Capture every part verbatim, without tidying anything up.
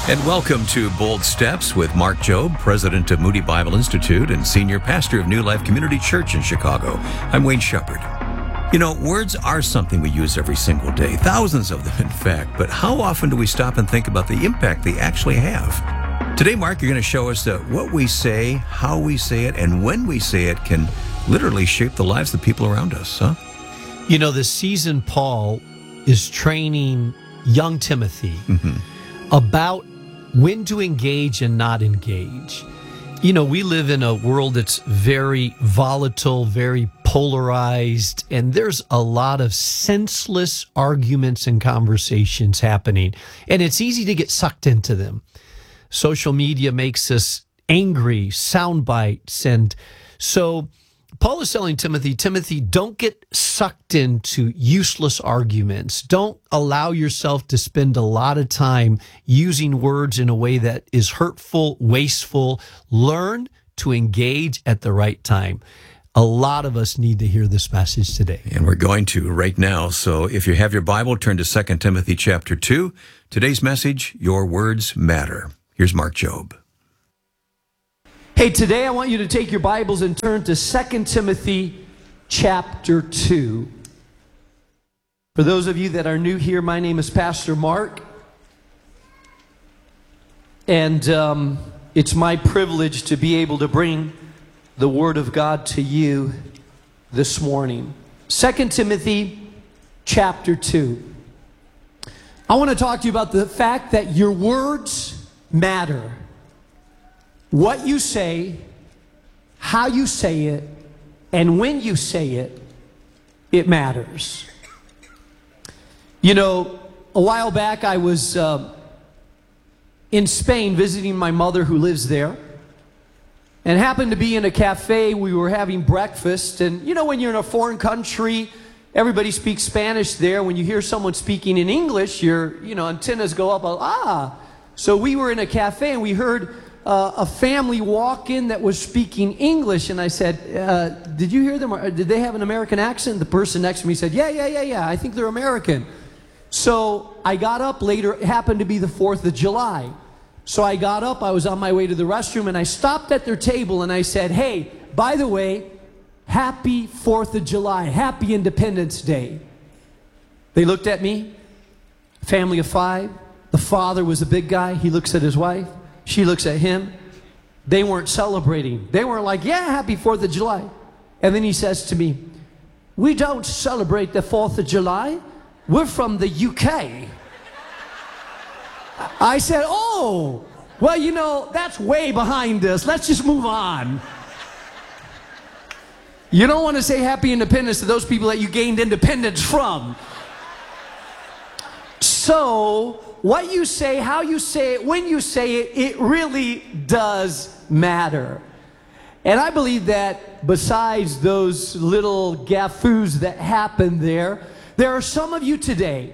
And welcome to Bold Steps with Mark Jobe, president of Moody Bible Institute and senior pastor of New Life Community Church in Chicago. I'm Wayne Shepherd. You know, words are something we use every single day, thousands of them in fact, but how often do we stop and think about the impact they actually have? Today, Mark, you're going to show us that what we say, how we say it, and when we say it can literally shape the lives of the people around us, huh? You know, this season, Paul is training young Timothy mm-hmm. about when to engage and not engage. You know, we live in a world that's very volatile, very polarized, and there's a lot of senseless arguments and conversations happening, and it's easy to get sucked into them. Social media makes us angry, sound bites, and so Paul is telling Timothy, Timothy, don't get sucked into useless arguments. Don't allow yourself to spend a lot of time using words in a way that is hurtful, wasteful. Learn to engage at the right time. A lot of us need to hear this message today. And we're going to right now. So if you have your Bible, turn to Second Timothy chapter two. Today's message, Your Words Matter. Here's Mark Jobe. Hey, today I want you to take your Bibles and turn to Second Timothy chapter two. For those of you that are new here, my name is Pastor Mark. And um, it's my privilege to be able to bring the Word of God to you this morning. Second Timothy chapter two. I want to talk to you about the fact that your words matter. What you say, how you say it, and when you say it, it matters. You know, a while back I was uh, in Spain visiting my mother who lives there, and happened to be in a cafe. We were having breakfast, and you know, when you're in a foreign country, everybody speaks Spanish there. When you hear someone speaking in English, your you know antennas go up. Ah, so we were in a cafe and we heard Uh, a family walk in that was speaking English, and I said, uh, did you hear them? Or did they have an American accent? The person next to me said, yeah, yeah, yeah, yeah, I think they're American. So I got up later. It happened to be the fourth of July. So I got up, I was on my way to the restroom, and I stopped at their table and I said, hey, by the way, happy fourth of July, happy Independence Day. They looked at me, family of five. The father was a big guy. He looks at his wife. She looks at him. They weren't celebrating. They weren't like, yeah, happy fourth of July. And then he says to me, we don't celebrate the fourth of July. We're from the U K. I said, oh, well, you know, that's way behind us. Let's just move on. You don't want to say happy independence to those people that you gained independence from. So what you say, how you say it, when you say it, it really does matter. And I believe that besides those little gaffoos that happen there, there are some of you today,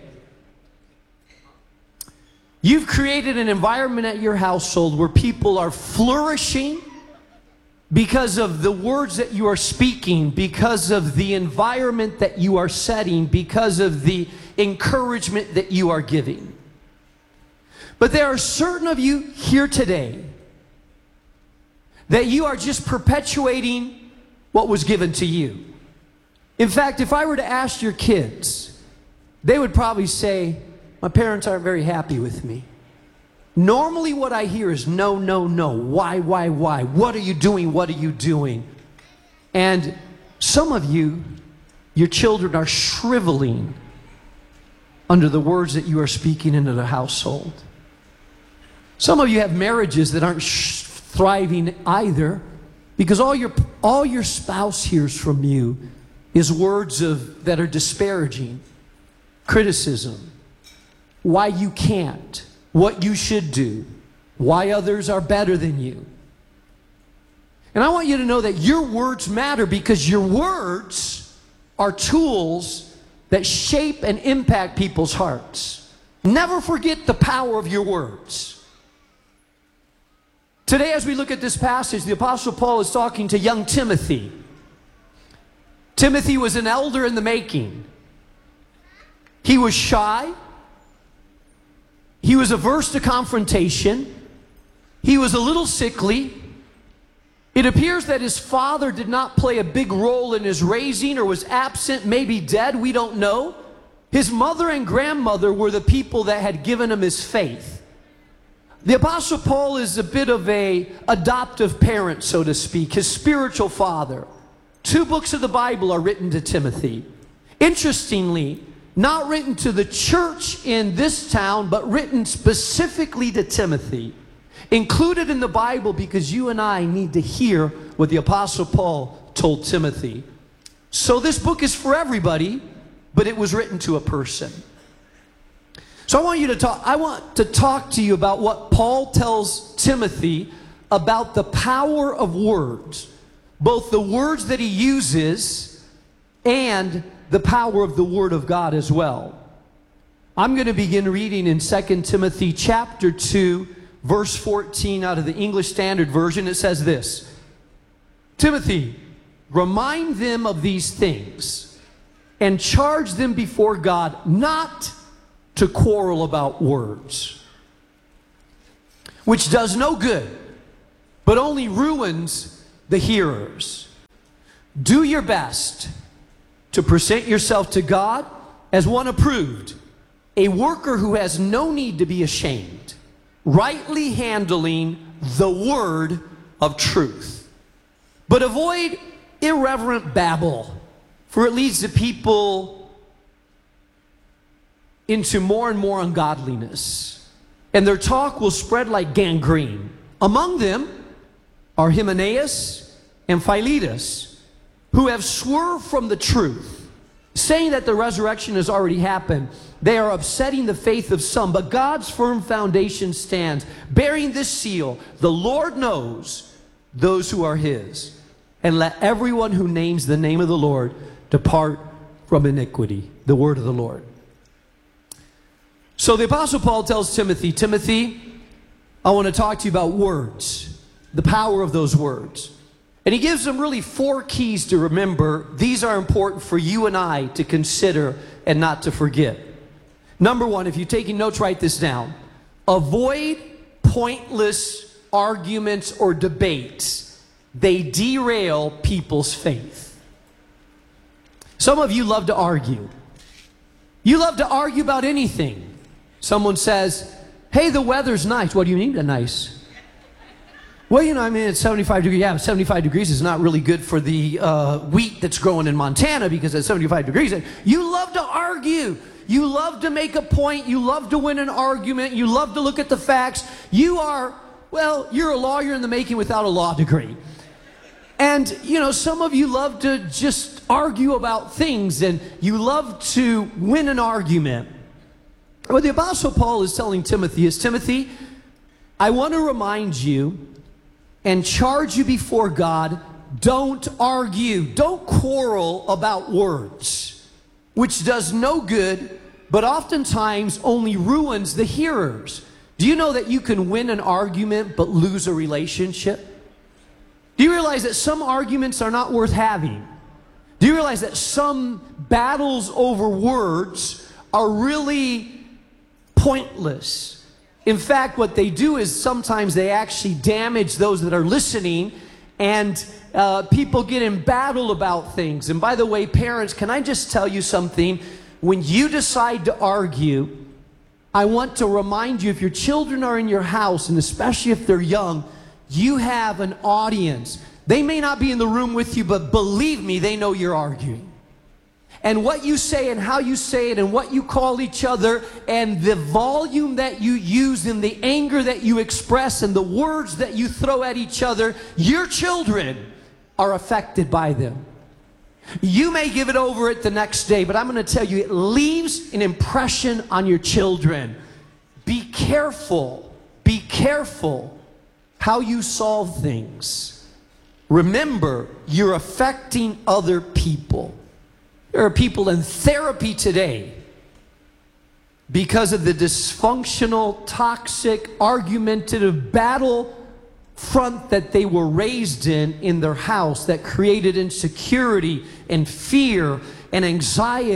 you've created an environment at your household where people are flourishing because of the words that you are speaking, because of the environment that you are setting, because of the encouragement that you are giving. But there are certain of you here today that you are just perpetuating what was given to you. In fact, if I were to ask your kids, they would probably say, my parents aren't very happy with me. Normally what I hear is no, no, no. Why, why, why? What are you doing? What are you doing? And some of you, your children are shriveling under the words that you are speaking into the household. Some of you have marriages that aren't sh- thriving either, because all your all your spouse hears from you is words of that are disparaging, criticism, why you can't, what you should do, why others are better than you. And I want you to know that your words matter, because your words are tools that shape and impact people's hearts. Never forget the power of your words. Today, as we look at this passage, the Apostle Paul is talking to young Timothy. Timothy was an elder in the making. He was shy. He He was averse to confrontation. He was a little sickly. It appears that his father did not play a big role in his raising or was absent, maybe dead, we don't know. His mother and grandmother were the people that had given him his faith. The Apostle Paul is a bit of a adoptive parent, so to speak, his spiritual father. Two books of the Bible are written to Timothy. Interestingly, not written to the church in this town, but written specifically to Timothy. Included in the Bible because you and I need to hear what the Apostle Paul told Timothy. So this book is for everybody, but it was written to a person. So I want you to talk, I want to talk to you about what Paul tells Timothy about the power of words. Both the words that he uses and the power of the Word of God as well. I'm going to begin reading in Second Timothy chapter two, verse fourteen out of the English Standard Version. It says this: Timothy, remind them of these things and charge them before God not to quarrel about words, which does no good, but only ruins the hearers. Do your best to present yourself to God as one approved, a worker who has no need to be ashamed, rightly handling the word of truth. But avoid irreverent babble, for it leads the people into more and more ungodliness, and their talk will spread like gangrene. Among them are Hymenaeus and Philetus, who have swerved from the truth, saying that the resurrection has already happened. They are upsetting the faith of some, but God's firm foundation stands, bearing this seal: the Lord knows those who are his. And let everyone who names the name of the Lord depart from iniquity. The word of the Lord. So the Apostle Paul tells Timothy, Timothy, I want to talk to you about words, the power of those words. And he gives them really four keys to remember. These are important for you and I to consider and not to forget. Number one, if you're taking notes, write this down. Avoid pointless arguments or debates. They derail people's faith. Some of you love to argue. You love to argue about anything. Someone says, hey, the weather's nice. What do you mean, a nice? Well, you know, I mean, it's seventy-five degrees. Yeah, seventy-five degrees is not really good for the uh, wheat that's growing in Montana because it's seventy-five degrees. You love to argue. You love to make a point. You love to win an argument. You love to look at the facts. You are, well, you're a lawyer in the making without a law degree. And, you know, some of you love to just argue about things, and you love to win an argument. What the Apostle Paul is telling Timothy is, Timothy, I want to remind you and charge you before God, don't argue, don't quarrel about words, which does no good, but oftentimes only ruins the hearers. Do you know that you can win an argument but lose a relationship? Do you realize that some arguments are not worth having? Do you realize that some battles over words are really pointless? In fact, what they do is sometimes they actually damage those that are listening, and uh, people get in battle about things. And by the way, parents, can I just tell you something? When you decide to argue, I want to remind you, if your children are in your house, and especially if they're young, you have an audience. They may not be in the room with you, but believe me, they know you're arguing. And what you say and how you say it and what you call each other and the volume that you use and the anger that you express and the words that you throw at each other, your children are affected by them. You may give it over it the next day, but I'm going to tell you, it leaves an impression on your children. Be careful, be careful how you solve things. Remember, you're affecting other people. There are people in therapy today because of the dysfunctional, toxic, argumentative battle front that they were raised in in their house that created insecurity and fear and anxiety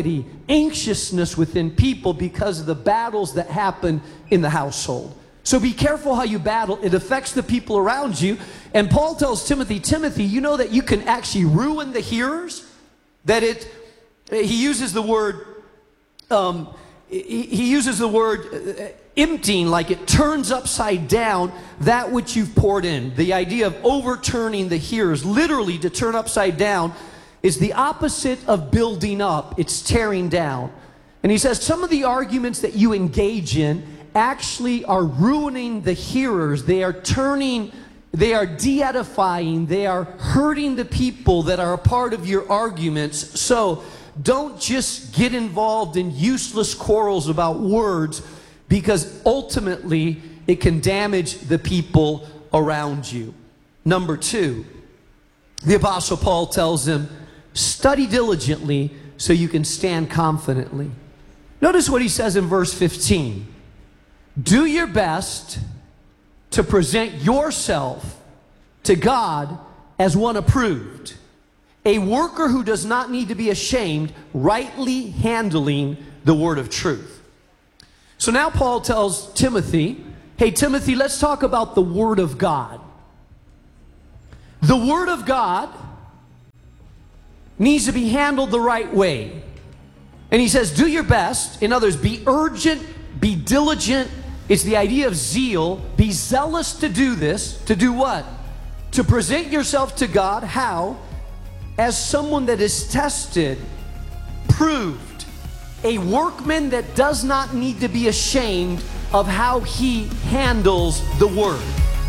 anxiousness within people because of the battles that happen in the household. So be careful how you battle. It affects the people around you. And Paul tells Timothy, Timothy, you know that you can actually ruin the hearers? That it, he uses the word, um, he, he uses the word emptying, like it turns upside down that which you've poured in. The idea of overturning the hearers, literally to turn upside down, is the opposite of building up. It's tearing down. And he says some of the arguments that you engage in actually are ruining the hearers. They are turning, they are de-edifying, they are hurting the people that are a part of your arguments. So don't just get involved in useless quarrels about words, because ultimately it can damage the people around you. Number two, the Apostle Paul tells them, study diligently so you can stand confidently. Notice what he says in verse fifteen. Do your best to present yourself to God as one approved, a worker who does not need to be ashamed, rightly handling the word of truth. So now Paul tells Timothy, hey Timothy, let's talk about the word of God. The word of God needs to be handled the right way. And he says, do your best. In others, be urgent, be diligent. It's the idea of zeal. Be zealous to do this. To do what? To present yourself to God. How? As someone that is tested, proved, a workman that does not need to be ashamed of how he handles the word.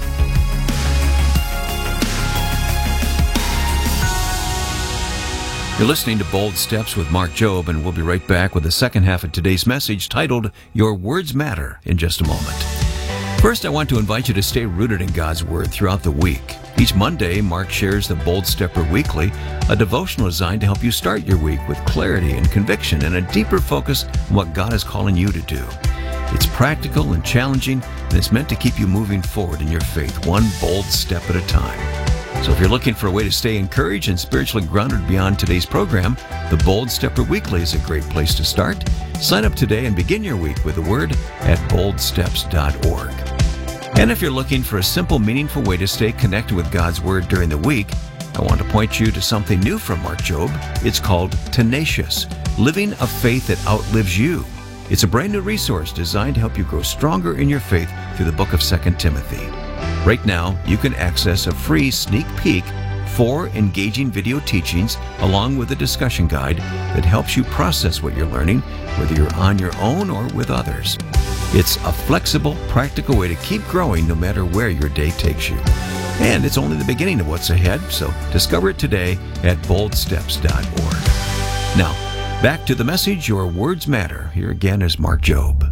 You're listening to Bold Steps with Mark Jobe, and we'll be right back with the second half of today's message titled, Your Words Matter, in just a moment. First, I want to invite you to stay rooted in God's Word throughout the week. Each Monday, Mark shares the Bold Stepper Weekly, a devotional designed to help you start your week with clarity and conviction and a deeper focus on what God is calling you to do. It's practical and challenging, and it's meant to keep you moving forward in your faith, one bold step at a time. So if you're looking for a way to stay encouraged and spiritually grounded beyond today's program, the Bold Stepper Weekly is a great place to start. Sign up today and begin your week with the Word at bold steps dot org. And if you're looking for a simple, meaningful way to stay connected with God's Word during the week, I want to point you to something new from Mark Jobe. It's called Tenacious, Living a Faith That Outlives You. It's a brand new resource designed to help you grow stronger in your faith through the book of Second Timothy. Right now, you can access a free sneak peek, four engaging video teachings, along with a discussion guide that helps you process what you're learning, whether you're on your own or with others. It's a flexible, practical way to keep growing no matter where your day takes you. And it's only the beginning of what's ahead, so discover it today at bold steps dot org. Now, back to the message, Your Words Matter. Here again is Mark Jobe.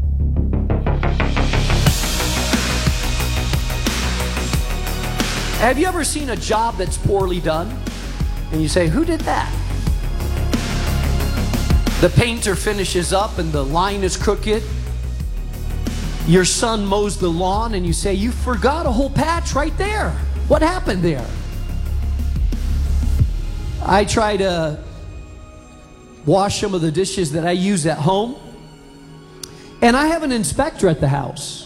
Have you ever seen a job that's poorly done? And you say, who did that? The painter finishes up and the line is crooked. Your son mows the lawn and you say, you forgot a whole patch right there. What happened there? I try to wash some of the dishes that I use at home, and I have an inspector at the house.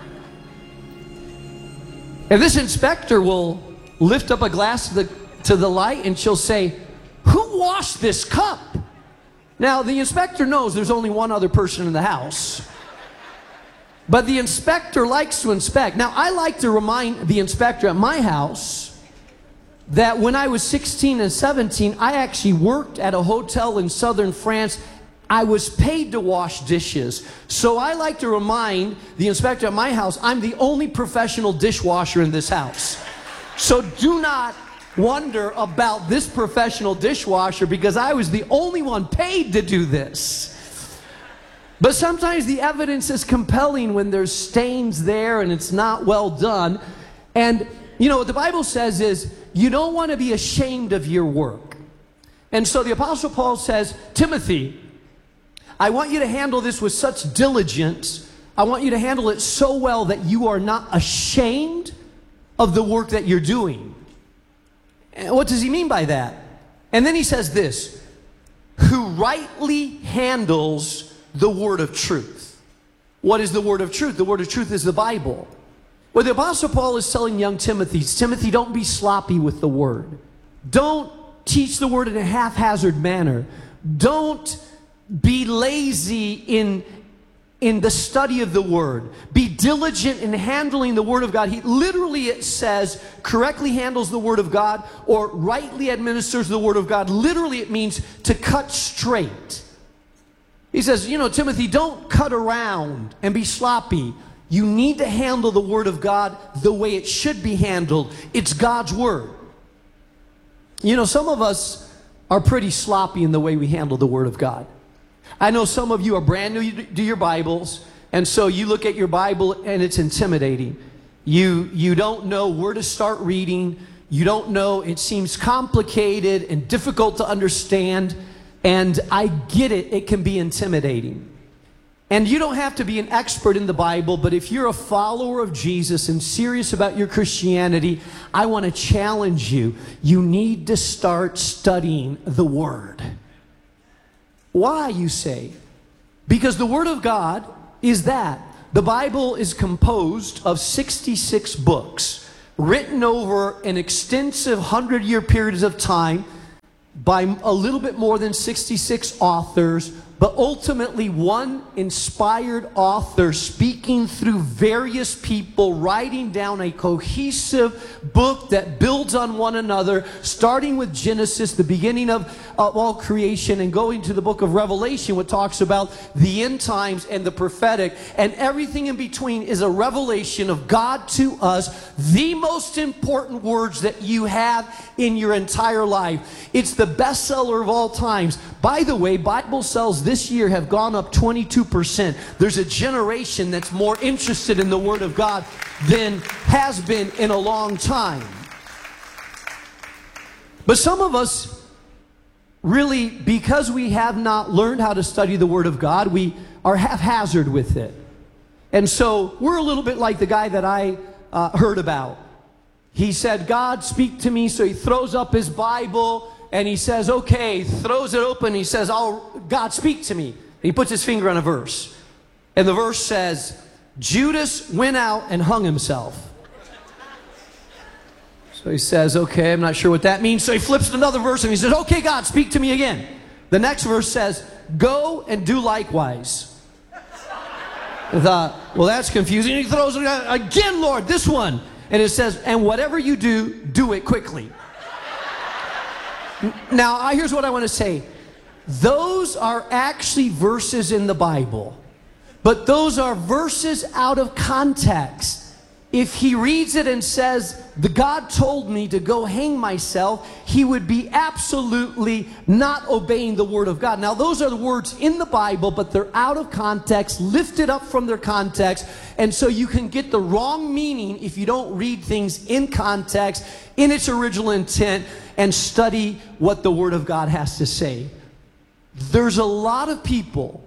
And this inspector will lift up a glass to the, to the light and she'll say, who washed this cup? Now, the inspector knows there's only one other person in the house. But the inspector likes to inspect. Now, I like to remind the inspector at my house that when I was sixteen and seventeen, I actually worked at a hotel in southern France. I was paid to wash dishes. So I like to remind the inspector at my house, I'm the only professional dishwasher in this house. So do not wonder about this professional dishwasher, because I was the only one paid to do this. But sometimes the evidence is compelling when there's stains there and it's not well done. And you know what the Bible says is, you don't want to be ashamed of your work. And so the Apostle Paul says, Timothy, I want you to handle this with such diligence. I want you to handle it so well that you are not ashamed of the work that you're doing. And what does he mean by that? And then he says this, who rightly handles the word of truth. What is the word of truth? The word of truth is the Bible. Well, the Apostle Paul is telling young Timothy, Timothy, don't be sloppy with the word. Don't teach the word in a haphazard manner. Don't be lazy in, in the study of the word. Be diligent in handling the word of God. He literally, it says, correctly handles the word of God or rightly administers the word of God. Literally, it means to cut straight. He says, you know, Timothy, don't cut around and be sloppy. You need to handle the word of God the way it should be handled. It's God's word. You know, some of us are pretty sloppy in the way we handle the word of God. I know some of you are brand new to your Bibles, and so you look at your Bible and it's intimidating. You, you don't know where to start reading. You don't know, it seems complicated and difficult to understand, and I get it, it can be intimidating. And you don't have to be an expert in the Bible, but if you're a follower of Jesus and serious about your Christianity, I want to challenge you. You need to start studying the Word. Why, you say? Because the Word of God is that. The Bible is composed of sixty-six books, written over an extensive hundred-year period of time by a little bit more than sixty-six authors, but ultimately one inspired author speaking through various people, writing down a cohesive book that builds on one another, starting with Genesis, the beginning of, of all creation, and going to the book of Revelation, which talks about the end times and the prophetic, and everything in between is a revelation of God to us, the most important words that you have in your entire life. It's the bestseller of all times. By the way, Bible sales this year have gone up twenty-two percent. There's a generation that's more interested in the Word of God than has been in a long time. But some of us really, because we have not learned how to study the Word of God, we are haphazard with it. And so we're a little bit like the guy that I uh, heard about. He said, God, speak to me. So he throws up his Bible and he says, okay, throws it open. He says, oh, God, speak to me. And he puts his finger on a verse. And the verse says, Judas went out and hung himself. So he says, okay, I'm not sure what that means. So he flips to another verse and he says, okay, God, speak to me again. The next verse says, go and do likewise. I thought, well, that's confusing. He throws it again, Lord, this one. And it says, and whatever you do, do it quickly. Now, here's what I want to say. Those are actually verses in the Bible, but those are verses out of context. If he reads it and says, the God told me to go hang myself, he would be absolutely not obeying the Word of God. Now, those are the words in the Bible, but they're out of context, lifted up from their context, and so you can get the wrong meaning if you don't read things in context, in its original intent, and study what the Word of God has to say. There's a lot of people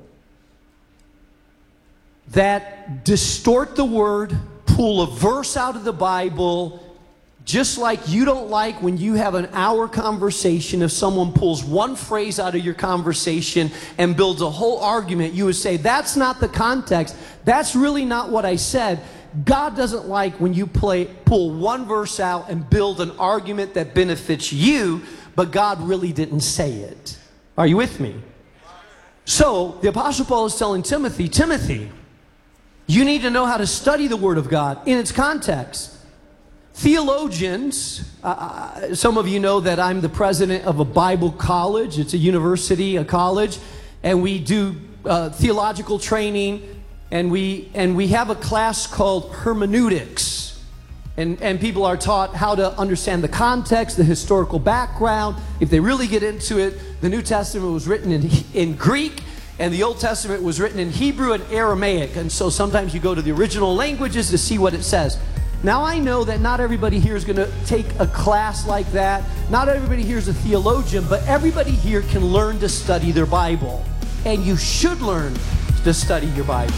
that distort the Word, pull a verse out of the Bible, just like you don't like when you have an hour conversation. If someone pulls one phrase out of your conversation and builds a whole argument, you would say, that's not the context. That's really not what I said. God doesn't like when you play, pull one verse out and build an argument that benefits you, but God really didn't say it. Are you with me? So the Apostle Paul is telling Timothy, Timothy, you need to know how to study the Word of God in its context. Theologians, uh, some of you know that I'm the president of a Bible college. It's a university, a college, and we do uh, theological training, and we and we have a class called hermeneutics, and and people are taught how to understand the context, the historical background. If they really get into it, the New Testament was written in in Greek, and the Old Testament was written in Hebrew and Aramaic, and so sometimes you go to the original languages to see what it says. Now, I know that not everybody here is going to take a class like that. Not everybody here is a theologian, but everybody here can learn to study their Bible. And you should learn to study your Bible.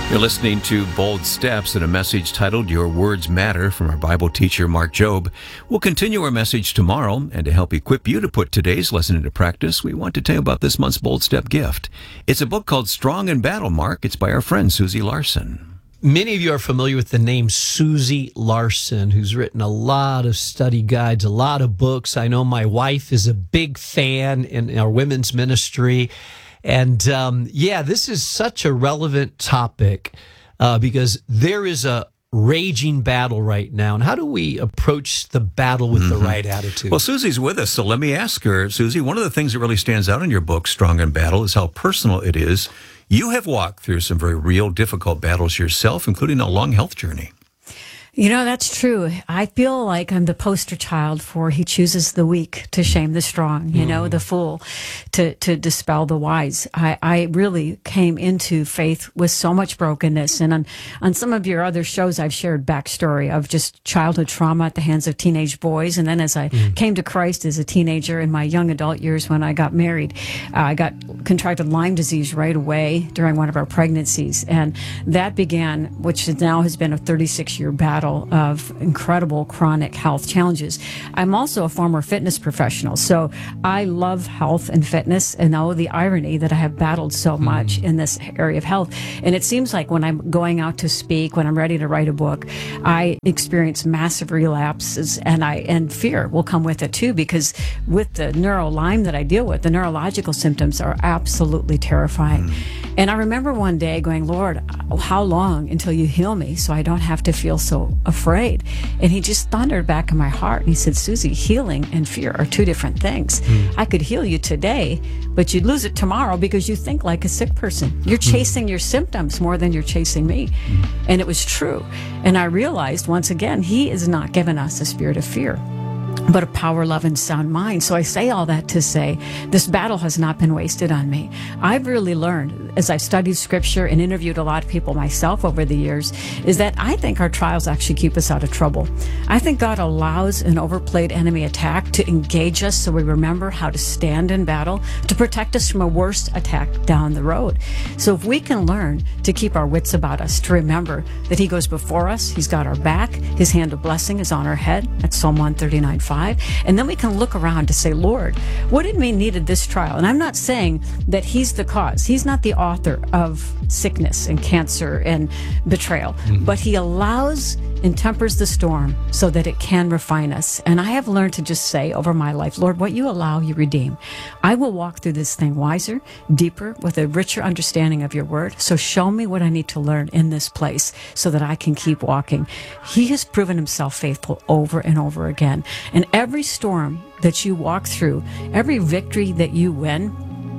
You're listening to Bold Steps and a message titled Your Words Matter from our Bible teacher, Mark Jobe. We'll continue our message tomorrow, and to help equip you to put today's lesson into practice, we want to tell you about this month's Bold Step gift. It's a book called Strong in Battle, Mark. It's by our friend Susie Larson. Many of you are familiar with the name Susie Larson, who's written a lot of study guides, a lot of books. I know my wife is a big fan in our women's ministry. And um, yeah, this is such a relevant topic uh, because there is a raging battle right now. And how do we approach the battle with mm-hmm. the right attitude? Well, Susie's with us, so let me ask her. Susie, one of the things that really stands out in your book, Strong in Battle, is how personal it is. You have walked through some very real, difficult battles yourself, including a long health journey. You know, that's true. I feel like I'm the poster child for he chooses the weak to shame the strong, you mm. know, the fool to, to dispel the wise. I, I really came into faith with so much brokenness. And on, on some of your other shows, I've shared backstory of just childhood trauma at the hands of teenage boys. And then as I mm. came to Christ as a teenager in my young adult years when I got married, uh, I got contracted Lyme disease right away during one of our pregnancies. And that began, which now has been a thirty-six year battle of incredible chronic health challenges. I'm also a former fitness professional, so I love health and fitness and know the irony that I have battled so much mm. in this area of health. And it seems like when I'm going out to speak, when I'm ready to write a book, I experience massive relapses, and I and fear will come with it too, because with the neuro Lyme that I deal with, the neurological symptoms are absolutely terrifying. Mm. And I remember one day going, Lord, how long until you heal me so I don't have to feel so afraid? And he just thundered back in my heart. And he said, Susie, healing and fear are two different things. Mm. I could heal you today, but you'd lose it tomorrow because you think like a sick person. You're chasing mm. your symptoms more than you're chasing me. Mm. And it was true. And I realized once again, he is not giving us a spirit of fear, but a power, love, and sound mind. So I say all that to say this battle has not been wasted on me. I've really learned, as I've studied scripture and interviewed a lot of people myself over the years, is that I think our trials actually keep us out of trouble. I think God allows an overplayed enemy attack to engage us so we remember how to stand in battle, to protect us from a worse attack down the road. So if we can learn to keep our wits about us, to remember that he goes before us, he's got our back, his hand of blessing is on our head, that's Psalm one thirty-nine five. And then we can look around to say, Lord, what did we needed this trial? And I'm not saying that he's the cause. He's not the author of sickness and cancer and betrayal, mm-hmm. but he allows and tempers the storm so that it can refine us. And I have learned to just say over my life, Lord, what you allow, you redeem. I will walk through this thing wiser, deeper, with a richer understanding of your word. So show me what I need to learn in this place so that I can keep walking. He has proven himself faithful over and over again. And every storm that you walk through, every victory that you win,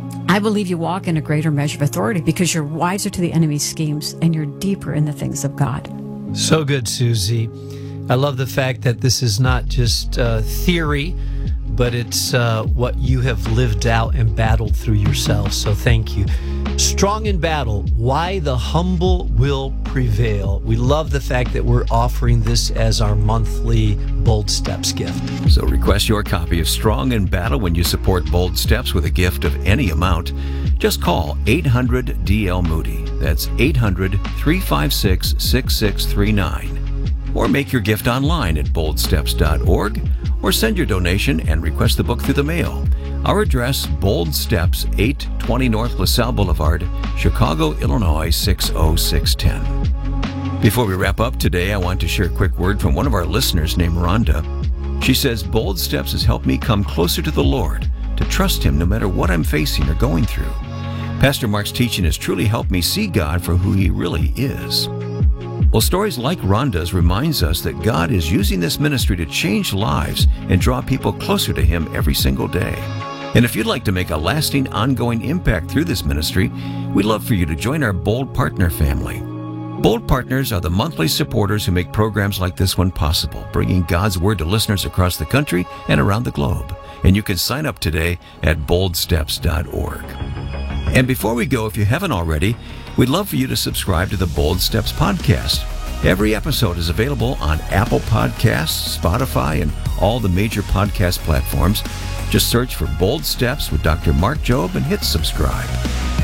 I believe you walk in a greater measure of authority because you're wiser to the enemy's schemes and you're deeper in the things of God. So good, Susie. I love the fact that this is not just uh, theory, but it's uh, what you have lived out and battled through yourself. So thank you. Strong in Battle, Why the Humble Will Prevail. We love the fact that we're offering this as our monthly Bold Steps gift. So request your copy of Strong in Battle when you support Bold Steps with a gift of any amount. Just call eight hundred D L Moody. That's eight hundred, three five six, six six three nine. Or make your gift online at bold steps dot org, or send your donation and request the book through the mail. Our address, Bold Steps, eight twenty North LaSalle Boulevard, Chicago, Illinois, six oh six one oh. Before we wrap up today, I want to share a quick word from one of our listeners named Rhonda. She says, Bold Steps has helped me come closer to the Lord, to trust him no matter what I'm facing or going through. Pastor Mark's teaching has truly helped me see God for who he really is. Well, stories like Rhonda's reminds us that God is using this ministry to change lives and draw people closer to him every single day. And if you'd like to make a lasting, ongoing impact through this ministry, we'd love for you to join our Bold Partner family. Bold Partners are the monthly supporters who make programs like this one possible, bringing God's Word to listeners across the country and around the globe. And you can sign up today at bold steps dot org. And before we go, if you haven't already, we'd love for you to subscribe to the Bold Steps podcast. Every episode is available on Apple Podcasts, Spotify, and all the major podcast platforms. Just search for Bold Steps with Doctor Mark Jobe and hit subscribe.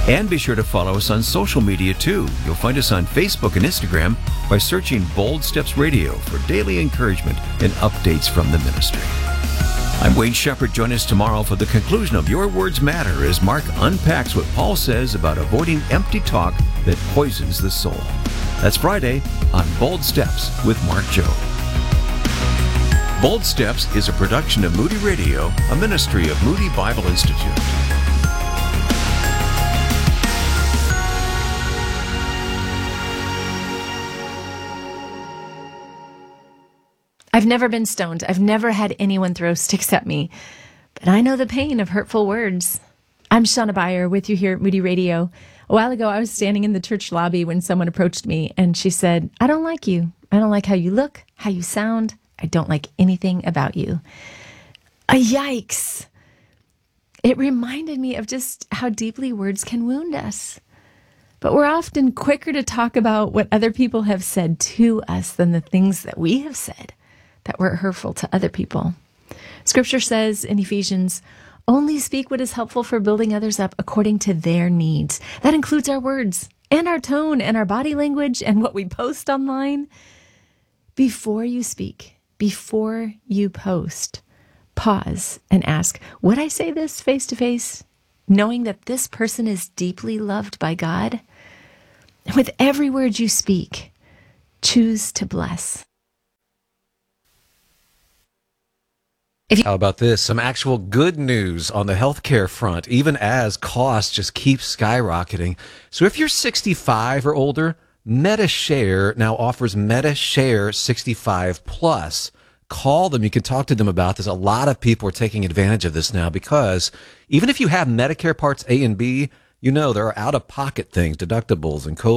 And be sure to follow us on social media too. You'll find us on Facebook and Instagram by searching Bold Steps Radio for daily encouragement and updates from the ministry. I'm Wayne Shepherd. Join us tomorrow for the conclusion of Your Words Matter as Mark unpacks what Paul says about avoiding empty talk that poisons the soul. That's Friday on Bold Steps with Mark Jobe. Bold Steps is a production of Moody Radio, a ministry of Moody Bible Institute. I've never been stoned. I've never had anyone throw sticks at me, but I know the pain of hurtful words. I'm Shauna Beyer with you here at Moody Radio. A while ago, I was standing in the church lobby when someone approached me and she said, I don't like you. I don't like how you look, how you sound. I don't like anything about you. A yikes. It reminded me of just how deeply words can wound us. But we're often quicker to talk about what other people have said to us than the things that we have said that were hurtful to other people. Scripture says in Ephesians, only speak what is helpful for building others up according to their needs. That includes our words and our tone and our body language and what we post online. Before you speak, before you post, pause and ask, would I say this face to face, knowing that this person is deeply loved by God? With every word you speak, choose to bless. If you- How about this? Some actual good news on the healthcare front, even as costs just keep skyrocketing. So if you're sixty-five or older, MediShare now offers MediShare sixty-five plus. Call them. You can talk to them about this. A lot of people are taking advantage of this now because even if you have Medicare Parts A and B, you know there are out-of-pocket things, deductibles and co